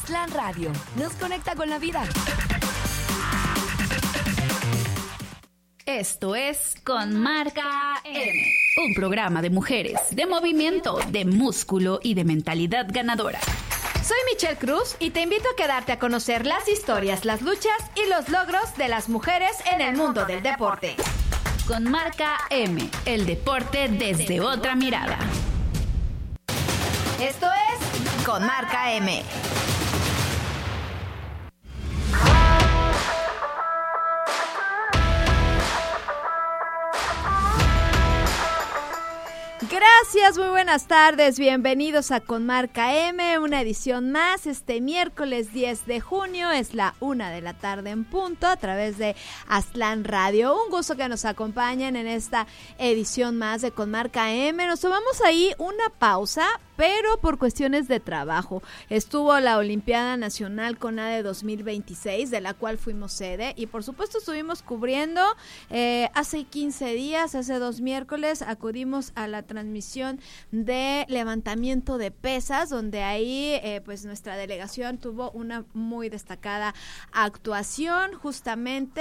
Aztlán Radio nos conecta con la vida. Esto es Con Marca M, un programa de mujeres, de movimiento, de músculo y de mentalidad ganadora. Soy Michelle Cruz y te invito a quedarte a conocer las historias, las luchas y los logros de las mujeres en el mundo del deporte. Con Marca M, el deporte desde otra mirada. Esto es Con Marca M. Gracias, muy buenas tardes, bienvenidos a Con Marca M, una edición más este miércoles 10 de junio, es la 1 de la tarde en punto a través de Aztlán Radio. Un gusto que nos acompañen en esta edición más de Con Marca M. Nos tomamos ahí una pausa, pero por cuestiones de trabajo. Estuvo la Olimpiada Nacional CONADE 2026, de la cual fuimos sede, y por supuesto estuvimos cubriendo hace 15 días, hace 2 miércoles, acudimos a la transmisión de levantamiento de pesas, donde ahí pues nuestra delegación tuvo una muy destacada actuación, justamente,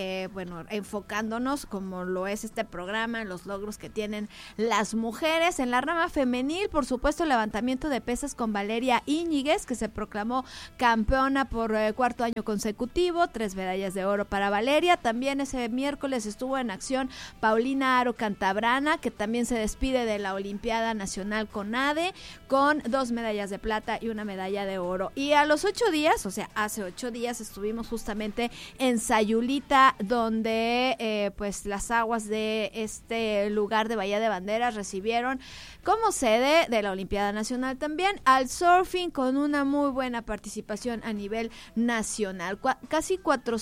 enfocándonos, como lo es este programa, en los logros que tienen las mujeres. En la rama femenil, por supuesto, levantamiento de pesas con Valeria Íñiguez, que se proclamó campeona por 4º año consecutivo, 3 medallas de oro para Valeria. También ese miércoles estuvo en acción Paulina Aro Cantabrana, que también se despide de la Olimpiada Nacional CONADE con 2 medallas de plata y 1 medalla de oro. Y a los 8 días, o sea, hace 8 días estuvimos justamente en Sayulita, donde pues las aguas de este lugar de Bahía de Banderas recibieron como sede de la Olimpiada Nacional también al surfing, con una muy buena participación a nivel nacional. Casi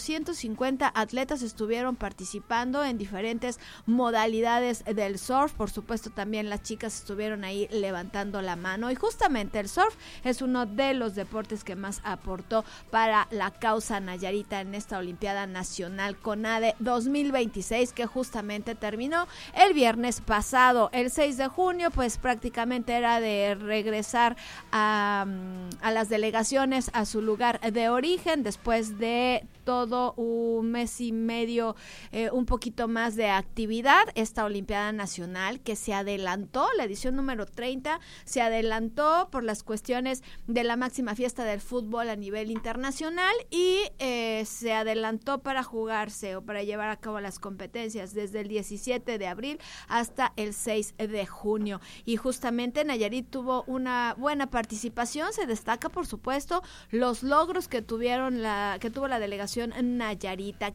450 atletas estuvieron participando en diferentes modalidades del surf. Por supuesto, también las chicas estuvieron ahí levantando la mano, y justamente el surf es uno de los deportes que más aportó para la causa nayarita en esta Olimpiada Nacional CONADE 2026, que justamente terminó el viernes pasado. El 6 de junio pues prácticamente era de regresar a las delegaciones a su lugar de origen, después de todo un mes y medio, un poquito más de actividad. Esta Olimpiada Nacional, que se adelantó, la edición número 30, se adelantó por las cuestiones de la máxima fiesta del fútbol a nivel internacional, y se adelantó para jugarse o para llevar a cabo las competencias desde el 17 de abril hasta el 6 de junio. Y justamente Nayarit tuvo una buena participación. Se destaca, por supuesto, los logros que tuvo la delegación nayarita.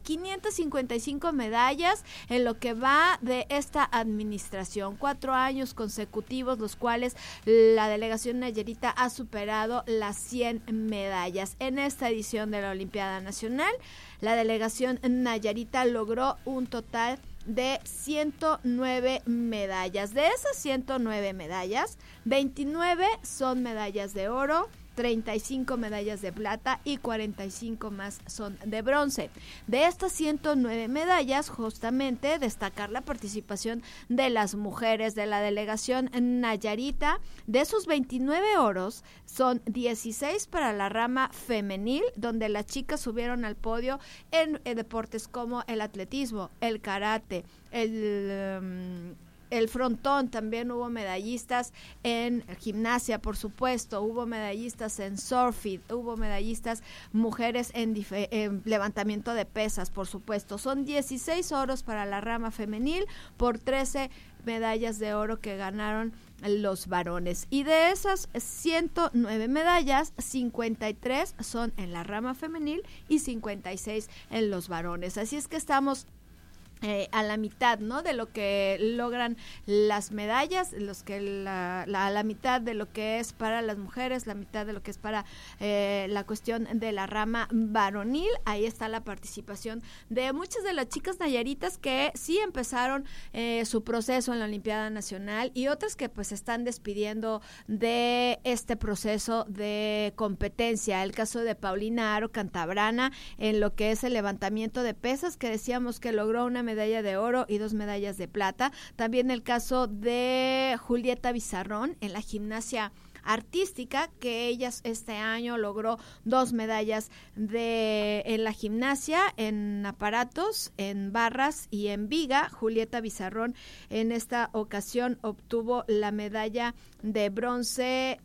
555 medallas en lo que va de esta administración, 4 años consecutivos, los cuales la delegación nayarita ha superado las 100 medallas. En esta edición de la Olimpiada Nacional, la delegación nayarita logró un total de 109 medallas. De esas 109 medallas, 29 son medallas de oro, 35 medallas de plata y 45 más son de bronce. De estas 109 medallas, justamente destacar la participación de las mujeres de la delegación nayarita. De esos 29 oros, son 16 para la rama femenil, donde las chicas subieron al podio en deportes como el atletismo, el karate, el frontón. También hubo medallistas en gimnasia, por supuesto, hubo medallistas en surfing, hubo medallistas mujeres en levantamiento de pesas, por supuesto. Son 16 oros para la rama femenil por 13 medallas de oro que ganaron los varones. Y de esas 109 medallas, 53 son en la rama femenil y 56 en los varones. Así es que estamos a la mitad, ¿no?, de lo que logran las medallas, la mitad de lo que es para las mujeres, la mitad de lo que es para la cuestión de la rama varonil. Ahí está la participación de muchas de las chicas nayaritas que sí empezaron su proceso en la Olimpiada Nacional, y otras que pues están despidiendo de este proceso de competencia. El caso de Paulina Aro Cantabrana en lo que es el levantamiento de pesas, que decíamos que logró una medalla de oro y 2 medallas de plata. También el caso de Julieta Bizarrón en la gimnasia artística, que ella este año logró 2 medallas en la gimnasia, en aparatos, en barras y en viga. Julieta Bizarrón en esta ocasión obtuvo la medalla de bronce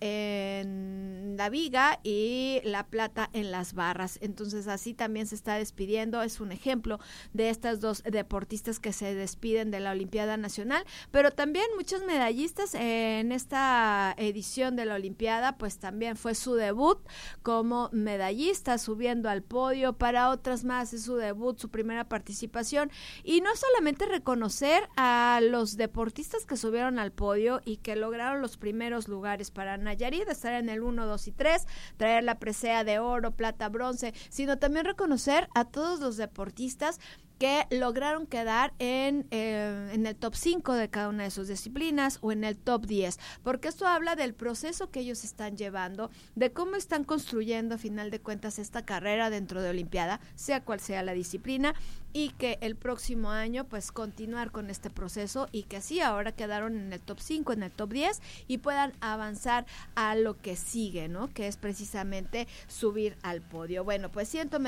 en la viga y la plata en las barras. Entonces así también se está despidiendo, es un ejemplo de estas 2 deportistas que se despiden de la Olimpiada Nacional, pero también muchos medallistas en esta edición de la Olimpiada, pues también fue su debut como medallista, subiendo al podio. Para otras más es su debut, su primera participación, y no solamente reconocer a los deportistas que subieron al podio y que lograron los primeros lugares. Para Nayarit estar en el 1, 2 y 3, traer la presea de oro, plata, bronce, sino también reconocer a todos los deportistas que lograron quedar en el top 5 de cada una de sus disciplinas o en el top 10, porque esto habla del proceso que ellos están llevando, de cómo están construyendo a final de cuentas esta carrera dentro de Olimpiada, sea cual sea la disciplina, y que el próximo año pues continuar con este proceso y que así ahora quedaron en el top 5, en el top 10 y puedan avanzar a lo que sigue, ¿no? Que es precisamente subir al podio. Bueno, pues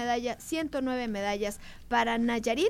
109 medallas para Nayarit.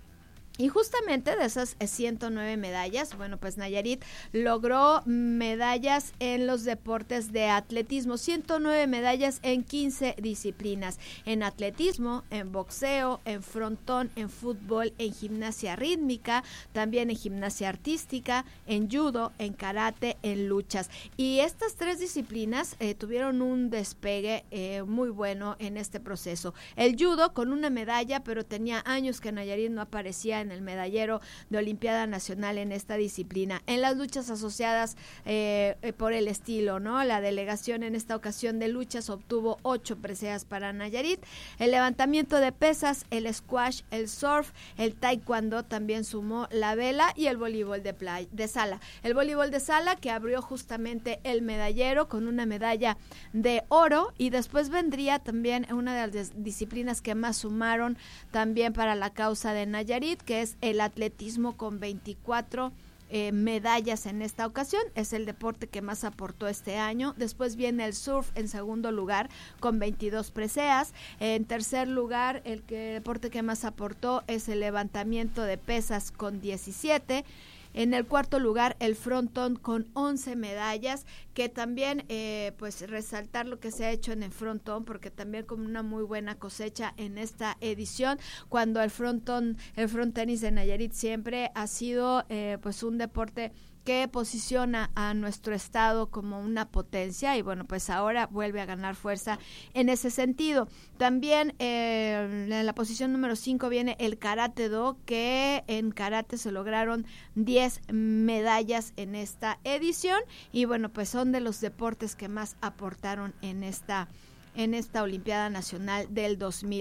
Y justamente de esas 109 medallas, bueno, pues Nayarit logró medallas en los deportes de atletismo, 109 medallas en 15 disciplinas, en atletismo, en boxeo, en frontón, en fútbol, en gimnasia rítmica, también en gimnasia artística, en judo, en karate, en luchas. Y estas 3 disciplinas tuvieron un despegue muy bueno en este proceso. El judo con una medalla, pero tenía años que Nayarit no aparecía en el medallero de Olimpiada Nacional en esta disciplina. En las luchas asociadas por el estilo, ¿no? La delegación en esta ocasión de luchas obtuvo 8 preseas para Nayarit. El levantamiento de pesas, el squash, el surf, el taekwondo también sumó la vela y el voleibol de sala. El voleibol de sala que abrió justamente el medallero con una medalla de oro, y después vendría también una de las disciplinas que más sumaron también para la causa de Nayarit, que es el atletismo con 24 medallas en esta ocasión. Es el deporte que más aportó este año. Después viene el surf en segundo lugar con 22 preseas. En tercer lugar, el deporte que más aportó es el levantamiento de pesas con 17. En el cuarto lugar, el frontón con 11 medallas, que también pues resaltar lo que se ha hecho en el frontón, porque también con una muy buena cosecha en esta edición, cuando el frontenis de Nayarit siempre ha sido pues un deporte que posiciona a nuestro estado como una potencia, y bueno, pues ahora vuelve a ganar fuerza en ese sentido. También en la posición número 5 viene el karate do, que en karate se lograron 10 medallas en esta edición, y bueno, pues son de los deportes que más aportaron en esta Olimpiada Nacional del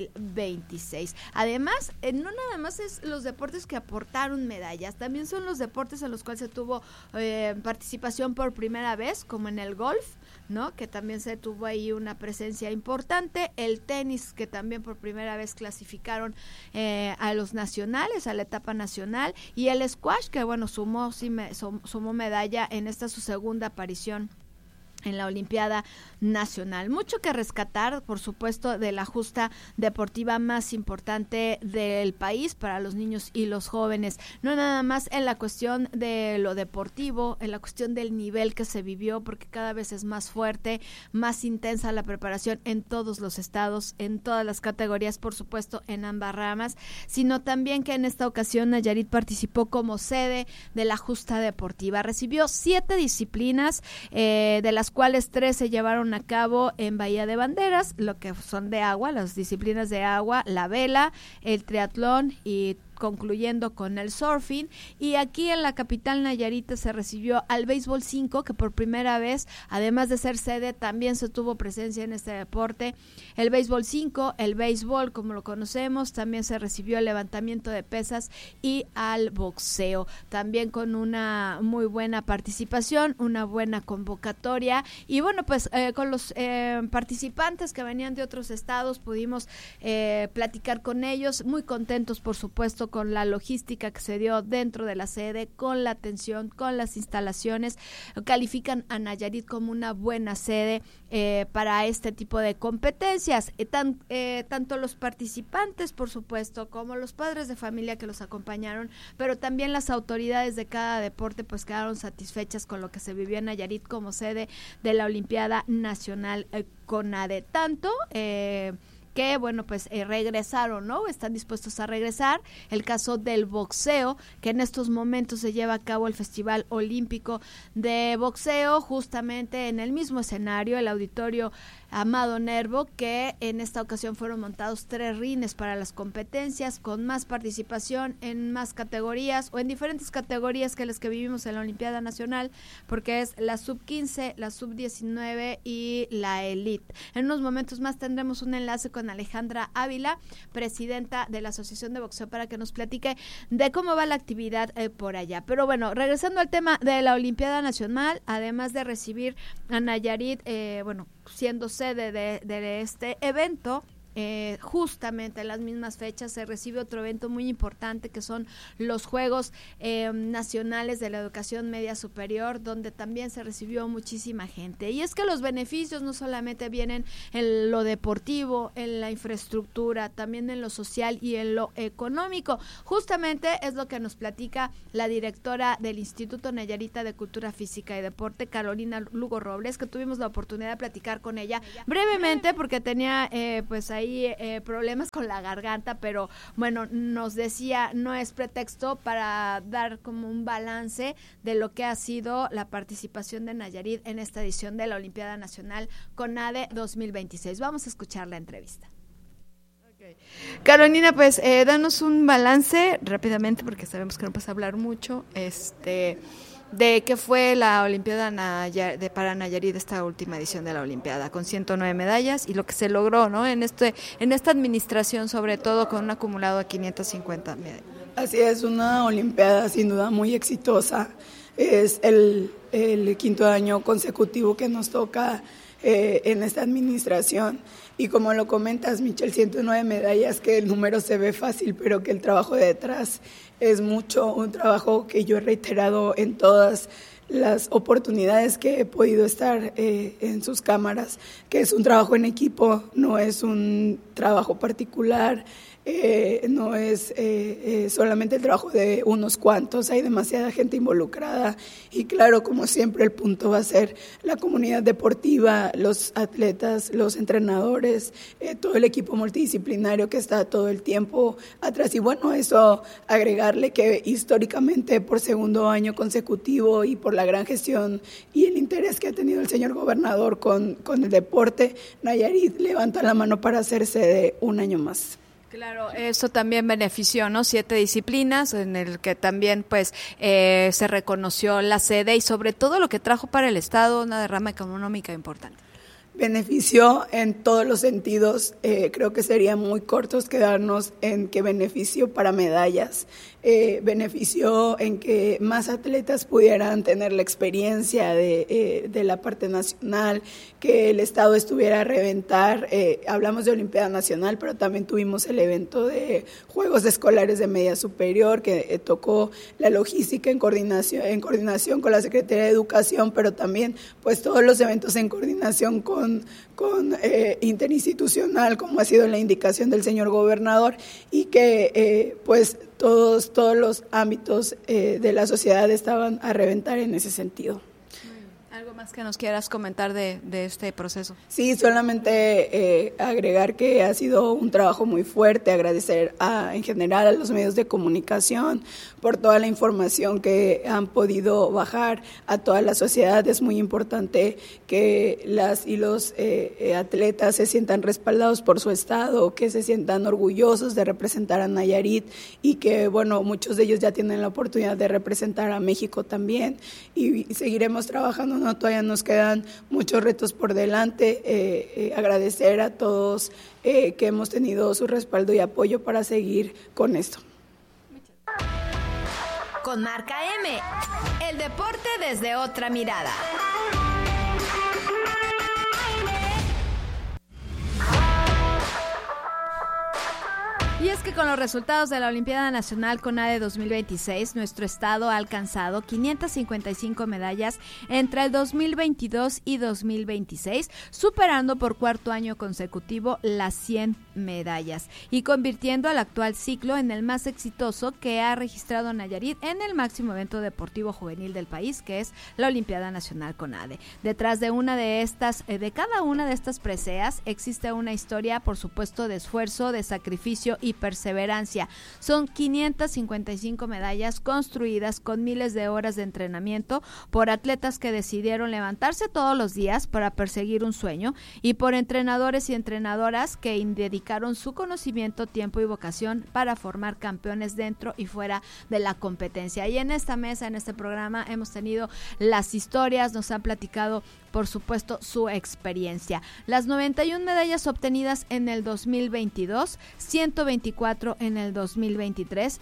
2026. Además, no nada más es los deportes que aportaron medallas, también son los deportes en los cuales se tuvo participación por primera vez, como en el golf, ¿no? Que también se tuvo ahí una presencia importante, el tenis, que también por primera vez clasificaron a los nacionales, a la etapa nacional, y el squash, que bueno, sumó medalla en esta su segunda aparición en la Olimpiada Nacional. Mucho que rescatar, por supuesto, de la justa deportiva más importante del país para los niños y los jóvenes. No nada más en la cuestión de lo deportivo, en la cuestión del nivel que se vivió, porque cada vez es más fuerte, más intensa la preparación en todos los estados, en todas las categorías, por supuesto, en ambas ramas, sino también que en esta ocasión Nayarit participó como sede de la justa deportiva. Recibió 7 disciplinas, de las cuales 3 se llevaron a cabo en Bahía de Banderas, lo que son de agua, las disciplinas de agua, la vela, el triatlón y concluyendo con el surfing. Y aquí en la capital Nayarita se recibió al béisbol 5, que por primera vez, además de ser sede, también se tuvo presencia en este deporte. El béisbol 5, el béisbol como lo conocemos, también se recibió el levantamiento de pesas y al boxeo, también con una muy buena participación, una buena convocatoria. Y bueno, pues con los participantes que venían de otros estados pudimos platicar con ellos, muy contentos por supuesto con la logística que se dio dentro de la sede, con la atención, con las instalaciones. Califican a Nayarit como una buena sede para este tipo de competencias. Tanto los participantes, por supuesto, como los padres de familia que los acompañaron, pero también las autoridades de cada deporte pues quedaron satisfechas con lo que se vivió en Nayarit como sede de la Olimpiada Nacional CONADE. Tanto que, bueno, pues regresaron, ¿no? Están dispuestos a regresar. El caso del boxeo, que en estos momentos se lleva a cabo el Festival Olímpico de Boxeo, justamente en el mismo escenario, el Auditorio Amado Nervo, que en esta ocasión fueron montados 3 rines para las competencias, con más participación en más categorías, o en diferentes categorías que las que vivimos en la Olimpiada Nacional, porque es la sub-15, la sub-19 y la elite. En unos momentos más tendremos un enlace con Alejandra Ávila, presidenta de la Asociación de Boxeo, para que nos platique de cómo va la actividad por allá. Pero bueno, regresando al tema de la Olimpiada Nacional, además de recibir a Nayarit, siendo sede de este evento, justamente en las mismas fechas se recibe otro evento muy importante, que son los Juegos Nacionales de la Educación Media Superior, donde también se recibió muchísima gente. Y es que los beneficios no solamente vienen en lo deportivo, en la infraestructura, también en lo social y en lo económico. Justamente es lo que nos platica la directora del Instituto Nayarita de Cultura Física y Deporte, Carolina Lugo Robles, que tuvimos la oportunidad de platicar con ella brevemente porque tenía pues ahí problemas con la garganta, pero bueno, nos decía, no es pretexto para dar como un balance de lo que ha sido la participación de Nayarit en esta edición de la Olimpiada Nacional CONADE 2026. Vamos a escuchar la entrevista. Carolina, pues danos un balance rápidamente, porque sabemos que no puedes hablar mucho, de qué fue la Olimpiada para Nayarit, esta última edición de la Olimpiada, con 109 medallas, y lo que se logró, ¿no? En esta administración, sobre todo con un acumulado de 550 medallas. Así es, una Olimpiada sin duda muy exitosa. Es el 5º año consecutivo que nos toca en esta administración. Y como lo comentas, Michelle, 109 medallas, que el número se ve fácil, pero que el trabajo de detrás es mucho, un trabajo que yo he reiterado en todas las oportunidades que he podido estar en sus cámaras, que es un trabajo en equipo, no es un trabajo particular, no es solamente el trabajo de unos cuantos, hay demasiada gente involucrada y claro, como siempre, el punto va a ser la comunidad deportiva, los atletas, los entrenadores, todo el equipo multidisciplinario que está todo el tiempo atrás. Y bueno, eso agregarle que históricamente por 2º año consecutivo y por la gran gestión y el interés que ha tenido el señor gobernador con el deporte, Nayarit levanta la mano para hacer sede un año más. Claro, eso también benefició, ¿no? 7 disciplinas en el que también pues se reconoció la sede y sobre todo lo que trajo para el Estado una derrama económica importante. Benefició en todos los sentidos, creo que sería muy cortos quedarnos en que benefició para medallas, benefició en que más atletas pudieran tener la experiencia de la parte nacional, que el Estado estuviera a reventar, hablamos de Olimpiada Nacional, pero también tuvimos el evento de Juegos Escolares de Media Superior, que tocó la logística en coordinación con la Secretaría de Educación, pero también pues todos los eventos en coordinación con interinstitucional, como ha sido la indicación del señor gobernador, y que pues todos los ámbitos de la sociedad estaban a reventar en ese sentido. ¿Algo más que nos quieras comentar de este proceso? Sí, solamente agregar que ha sido un trabajo muy fuerte, agradecer en general a los medios de comunicación por toda la información que han podido bajar a toda la sociedad. Es muy importante que las y los atletas se sientan respaldados por su estado, que se sientan orgullosos de representar a Nayarit y que, bueno, muchos de ellos ya tienen la oportunidad de representar a México también y seguiremos trabajando, ¿no? Todavía nos quedan muchos retos por delante, agradecer a todos que hemos tenido su respaldo y apoyo para seguir con esto. Con Marca M, el deporte desde otra mirada. Y es que con los resultados de la Olimpiada Nacional CONADE 2026, nuestro estado ha alcanzado 555 medallas entre el 2022 y 2026, superando por cuarto año consecutivo las 100 medallas y convirtiendo al actual ciclo en el más exitoso que ha registrado Nayarit en el máximo evento deportivo juvenil del país, que es la Olimpiada Nacional CONADE. Detrás de cada una de estas preseas existe una historia, por supuesto, de esfuerzo, de sacrificio y perseverancia. Son 555 medallas construidas con miles de horas de entrenamiento por atletas que decidieron levantarse todos los días para perseguir un sueño y por entrenadores y entrenadoras que dedicaron su conocimiento, tiempo y vocación para formar campeones dentro y fuera de la competencia. Y en esta mesa, en este programa, hemos tenido las historias, nos han platicado, por supuesto, su experiencia. Las 91 medallas obtenidas en el 2022, 124 en el 2023,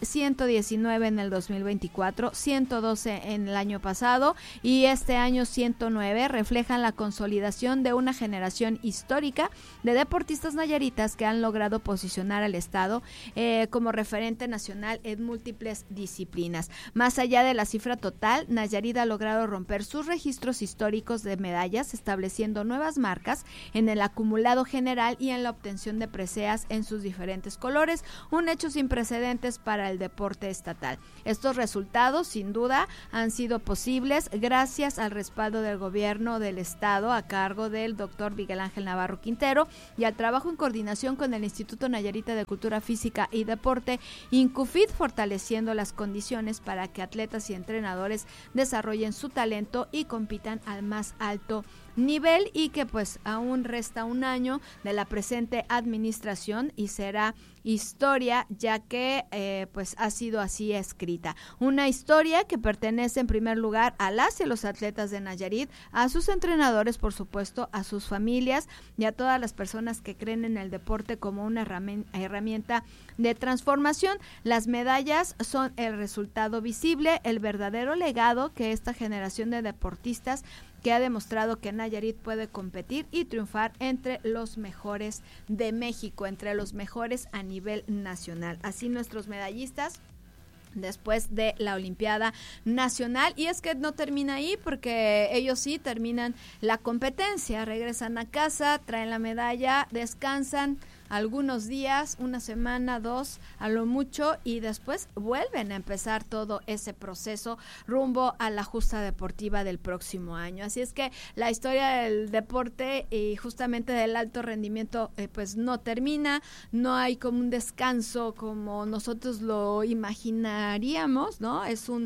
119 en el 2024, 112 en el año pasado y este año 109 reflejan la consolidación de una generación histórica de deportistas nayaritas que han logrado posicionar al estado como referente nacional en múltiples disciplinas. Más allá de la cifra total, Nayarit ha logrado romper sus registros históricos de medallas, estableciendo nuevas marcas en el acumulado general y en la obtención de preseas en sus diferentes colores, un hecho sin precedentes para el deporte estatal. Estos resultados, sin duda, han sido posibles gracias al respaldo del gobierno del estado a cargo del doctor Miguel Ángel Navarro Quintero y al trabajo en coordinación con el Instituto Nayarita de Cultura Física y Deporte, INCUFID, fortaleciendo las condiciones para que atletas y entrenadores desarrollen su talento y compitan al más alto nivel, y que pues aún resta un año de la presente administración y será historia, ya que pues ha sido así escrita. Una historia que pertenece en primer lugar a las y los atletas de Nayarit, a sus entrenadores, por supuesto, a sus familias y a todas las personas que creen en el deporte como una herramienta de transformación. Las medallas son el resultado visible, el verdadero legado que esta generación de deportistas que ha demostrado que Nayarit puede competir y triunfar entre los mejores de México, entre los mejores a nivel nacional. Así nuestros medallistas después de la Olimpiada Nacional, y es que no termina ahí, porque ellos sí terminan la competencia, regresan a casa, traen la medalla, descansan algunos días, una semana, 2 a lo mucho, y después vuelven a empezar todo ese proceso rumbo a la justa deportiva del próximo año. Así es que la historia del deporte y justamente del alto rendimiento pues no termina, no hay como un descanso como nosotros lo imaginaríamos, ¿no? Es un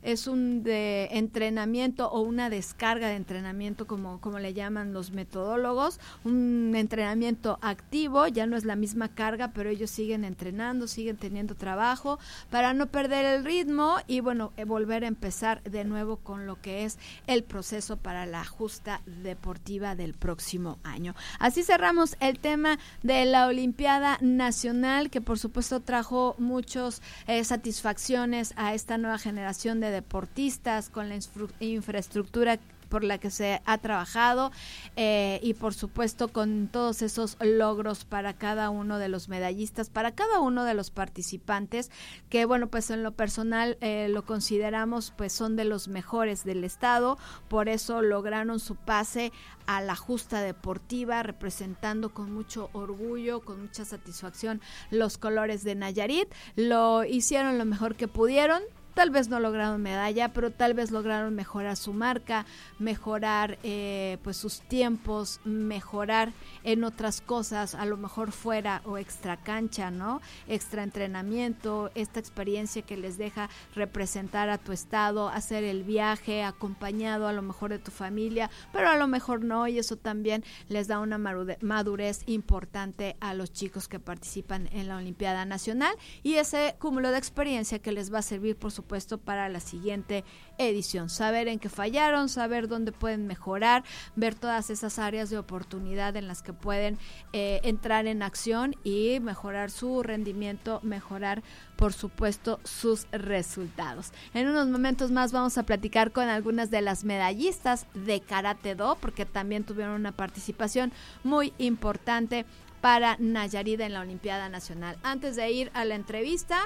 de entrenamiento o una descarga de entrenamiento como le llaman los metodólogos, un entrenamiento activo, ya no es la misma carga, pero ellos siguen entrenando, siguen teniendo trabajo para no perder el ritmo y bueno, volver a empezar de nuevo con lo que es el proceso para la justa deportiva del próximo año. Así cerramos el tema de la Olimpiada Nacional, que por supuesto trajo muchas satisfacciones a esta nueva generación de deportistas con la infraestructura por la que se ha trabajado y por supuesto con todos esos logros para cada uno de los medallistas, para cada uno de los participantes, que bueno, pues en lo personal lo consideramos pues son de los mejores del estado, por eso lograron su pase a la justa deportiva, representando con mucho orgullo, con mucha satisfacción los colores de Nayarit. Lo hicieron lo mejor que pudieron. Tal vez no lograron medalla, pero tal vez lograron mejorar su marca, mejorar pues sus tiempos, mejorar en otras cosas, a lo mejor fuera o extra cancha, ¿no? Extra entrenamiento, esta experiencia que les deja representar a tu estado, hacer el viaje acompañado a lo mejor de tu familia, pero a lo mejor no, y eso también les da una madurez importante a los chicos que participan en la Olimpiada Nacional, y ese cúmulo de experiencia que les va a servir, por supuesto, para la siguiente edición, saber en qué fallaron, saber dónde pueden mejorar, ver todas esas áreas de oportunidad en las que pueden entrar en acción y mejorar su rendimiento, mejorar por supuesto sus resultados. En unos momentos más vamos a platicar con algunas de las medallistas de Karate Do, porque también tuvieron una participación muy importante para Nayarit en la Olimpiada Nacional. Antes de ir a la entrevista,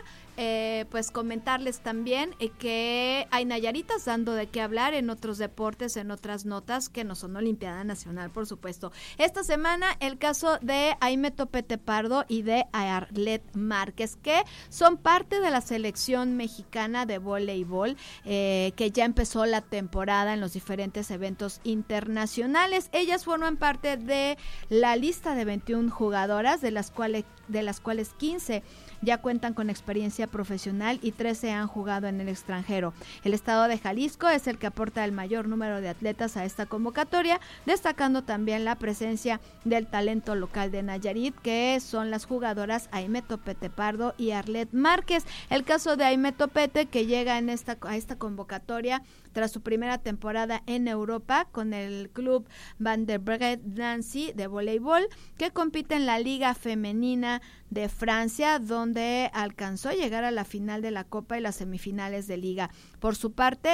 pues comentarles también que hay nayaritas dando de qué hablar en otros deportes, en otras notas que no son Olimpiada Nacional, por supuesto. Esta semana el caso de Aimee Topete Pardo y de Arlet Márquez, que son parte de la selección mexicana de voleibol, que ya empezó la temporada en los diferentes eventos internacionales. Ellas forman parte de la lista de 21 jugadoras, de las cuales 15 ya cuentan con experiencia profesional y 13 han jugado en el extranjero. El estado de Jalisco es el que aporta el mayor número de atletas a esta convocatoria, destacando también la presencia del talento local de Nayarit, que son las jugadoras Aimee Topete Pardo y Arlet Márquez. El caso de Aimee Topete, que llega a esta convocatoria tras su primera temporada en Europa con el club Van der Breget Nancy de voleibol, que compite en la Liga Femenina de Francia, donde alcanzó a llegar a la final de la Copa y las semifinales de Liga. Por su parte,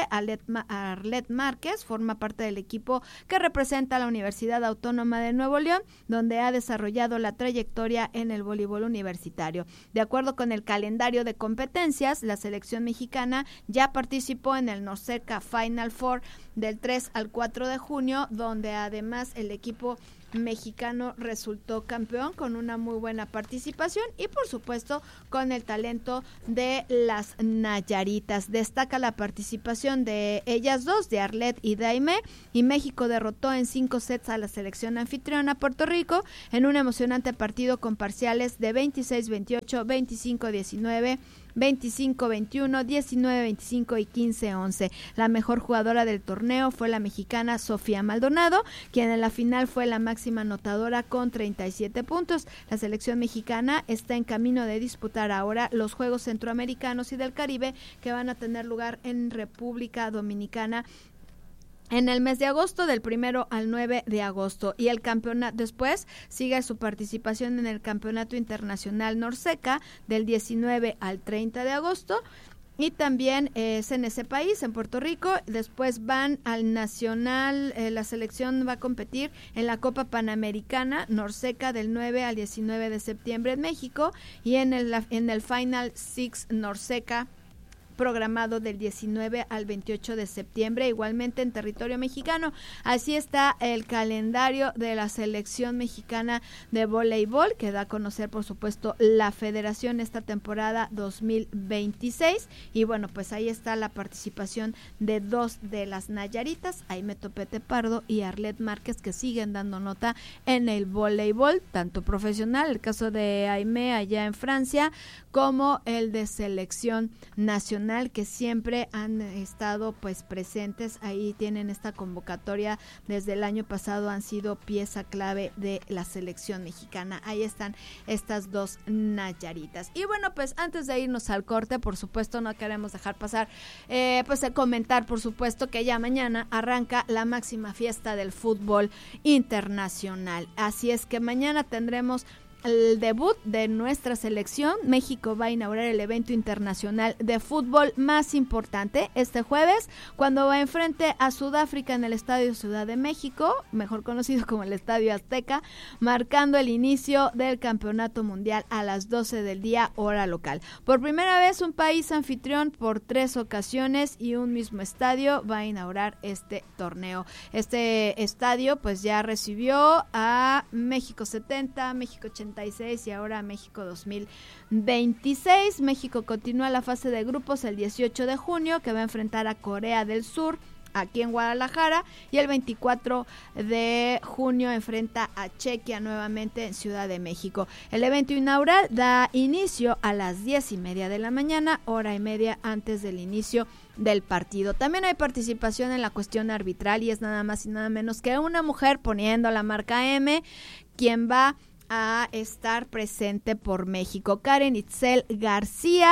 Arlet Márquez forma parte del equipo que representa a la Universidad Autónoma de Nuevo León, donde ha desarrollado la trayectoria en el voleibol universitario. De acuerdo con el calendario de competencias, la selección mexicana ya participó en el Norseca Final Four del 3 al 4 de junio, donde además el equipo mexicano resultó campeón con una muy buena participación y por supuesto con el talento de las nayaritas. Destaca la participación de ellas dos, de Arlet y de Aimee, y México derrotó en 5 sets a la selección anfitriona Puerto Rico en un emocionante partido con parciales de 26-28, 25-19, 25-21, 19-25 y 15-11. La mejor jugadora del torneo fue la mexicana Sofía Maldonado, quien en la final fue la máxima anotadora con 37 puntos. La selección mexicana está en camino de disputar ahora los Juegos Centroamericanos y del Caribe, que van a tener lugar en República Dominicana en el mes de agosto, del 1 al 9 de agosto, y el campeonato después sigue su participación en el Campeonato Internacional Norseca del 19 al 30 de agosto, y también es en ese país, en Puerto Rico. Después van al Nacional, la selección va a competir en la Copa Panamericana Norseca del 9 al 19 de septiembre en México, y en el Final Six Norseca programado del 19 al 28 de septiembre, igualmente en territorio mexicano. Así está el calendario de la selección mexicana de voleibol, que da a conocer, por supuesto, la federación esta temporada 2026. Y bueno, pues ahí está la participación de dos de las nayaritas, Aimee Topete Pardo y Arlet Márquez, que siguen dando nota en el voleibol, tanto profesional, el caso de Aimee allá en Francia, como el de selección nacional, que siempre han estado pues presentes. Ahí tienen esta convocatoria desde el año pasado, han sido pieza clave de la selección mexicana. Ahí están estas dos nayaritas. Y bueno, pues antes de irnos al corte, por supuesto no queremos dejar pasar pues el comentar, por supuesto, que ya mañana arranca la máxima fiesta del fútbol internacional. Así es que mañana tendremos el debut de nuestra selección. México va a inaugurar el evento internacional de fútbol más importante este jueves, cuando va enfrente a Sudáfrica en el Estadio Ciudad de México, mejor conocido como el Estadio Azteca, marcando el inicio del Campeonato Mundial a las 12 del día, hora local. Por primera vez, un país anfitrión por 3 ocasiones y un mismo estadio va a inaugurar este torneo. Este estadio pues ya recibió a México 70, México 86 y ahora México 2026. México continúa la fase de grupos el 18 de junio, que va a enfrentar a Corea del Sur aquí en Guadalajara, y el 24 de junio enfrenta a Chequia nuevamente en Ciudad de México. El evento inaugural da inicio a las 10:30 de la mañana, hora y media antes del inicio del partido. También hay participación en la cuestión arbitral, y es nada más y nada menos que una mujer poniendo la marca M, quien va a estar presente por México. Karen Itzel García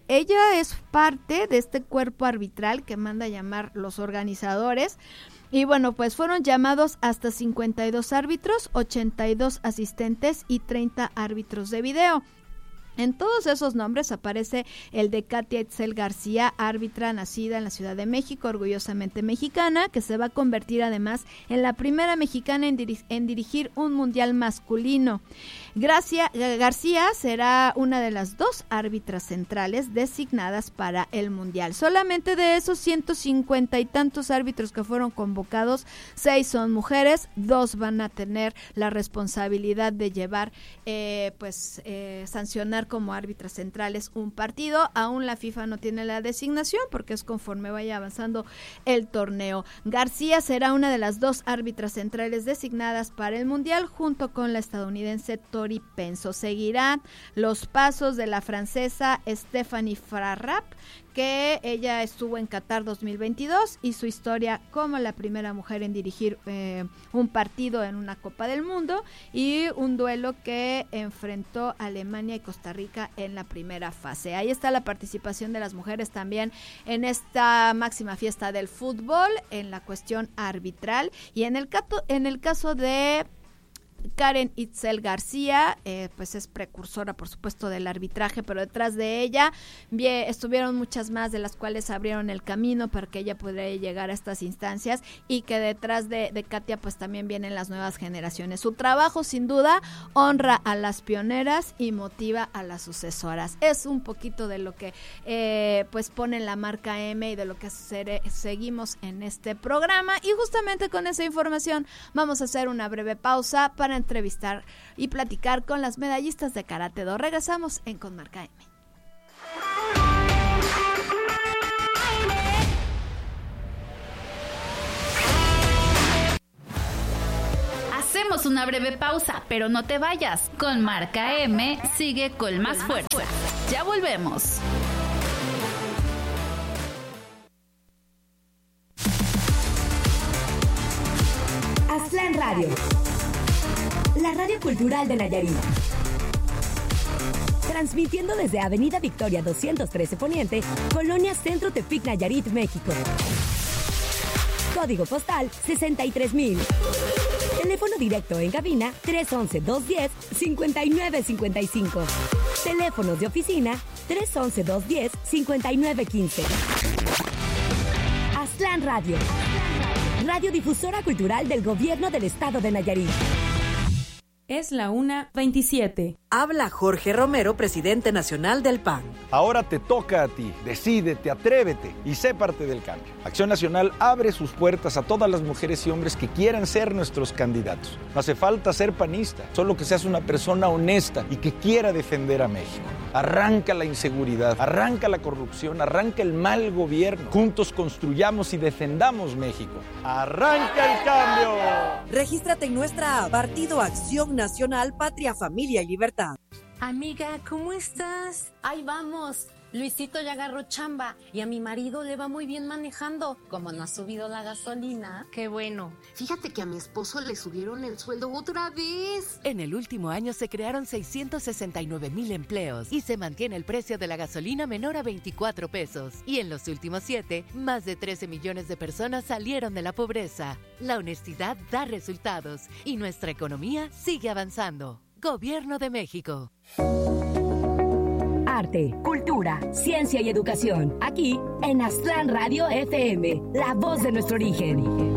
ella es parte de este cuerpo arbitral que manda llamar los organizadores. Y bueno, pues fueron llamados hasta 52 árbitros, 82 asistentes y 30 árbitros de video. En todos esos nombres aparece el de Katia Itzel García, árbitra nacida en la Ciudad de México, orgullosamente mexicana, que se va a convertir además en la primera mexicana en dirigir un mundial masculino. García será una de las 2 árbitras centrales designadas para el mundial. Solamente de esos 150 y tantos árbitros que fueron convocados, 6 son mujeres, 2 van a tener la responsabilidad de llevar, sancionar como árbitras centrales un partido. Aún la FIFA no tiene la designación porque es conforme vaya avanzando el torneo. García será una de las 2 árbitras centrales designadas para el mundial junto con la estadounidense Tori Penso. Seguirán los pasos de la francesa Stephanie Frappart, que ella estuvo en Qatar 2022 y su historia como la primera mujer en dirigir un partido en una Copa del Mundo y un duelo que enfrentó a Alemania y Costa Rica en la primera fase. Ahí está la participación de las mujeres también en esta máxima fiesta del fútbol, en la cuestión arbitral. Y en el caso de Karen Itzel García, pues es precursora, por supuesto, del arbitraje, pero detrás de ella estuvieron muchas más, de las cuales abrieron el camino para que ella pudiera llegar a estas instancias, y que detrás de Katia pues también vienen las nuevas generaciones. Su trabajo, sin duda, honra a las pioneras y motiva a las sucesoras. Es un poquito de lo que pues pone la marca M y de lo que seguimos en este programa, y justamente con esa información vamos a hacer una breve pausa para entrevistar y platicar con las medallistas de Karate Do. Regresamos en Con Marca M. Hacemos una breve pausa, pero no te vayas. Con Marca M sigue con más fuerza. Ya volvemos. Aztlán Radio, la radio cultural de Nayarit. Transmitiendo desde Avenida Victoria 213 Poniente, Colonia Centro Tepic, Nayarit, México. Código postal 63,000. Teléfono directo en cabina 311-210-5955. Teléfonos de oficina 311-210-5915. Aztlán Radio, radiodifusora cultural del Gobierno del Estado de Nayarit. Es la 1:27. Habla Jorge Romero, presidente nacional del PAN. Ahora te toca a ti. Decídete, atrévete y sé parte del cambio. Acción Nacional abre sus puertas a todas las mujeres y hombres que quieran ser nuestros candidatos. No hace falta ser panista, solo que seas una persona honesta y que quiera defender a México. Arranca la inseguridad, arranca la corrupción, arranca el mal gobierno. Juntos construyamos y defendamos México. ¡Arranca el cambio! Regístrate en nuestra app Partido Acción Nacional, Patria, Familia y Libertad. Amiga, ¿cómo estás? Ahí vamos. Luisito ya agarró chamba y a mi marido le va muy bien manejando. Como no ha subido la gasolina. Qué bueno. Fíjate que a mi esposo le subieron el sueldo otra vez. En el último año se crearon 669,000 empleos y se mantiene el precio de la gasolina menor a 24 pesos. Y en los últimos 7, más de 13 millones de personas salieron de la pobreza. La honestidad da resultados y nuestra economía sigue avanzando. Gobierno de México. Arte, cultura, ciencia y educación. Aquí en Aztlán Radio FM, la voz de nuestro origen.